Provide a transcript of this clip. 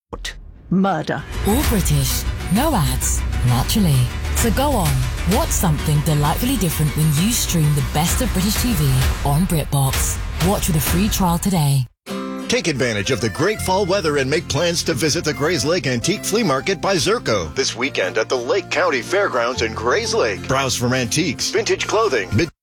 Murder. All British, no ads, naturally. So go on, watch something delightfully different when you stream the best of British TV on BritBox. Watch with a free trial today. Take advantage of the great fall weather and make plans to visit the Grays Lake Antique Flea Market by Zerko this weekend at the Lake County Fairgrounds in Grays Lake. Browse from antiques, vintage clothing,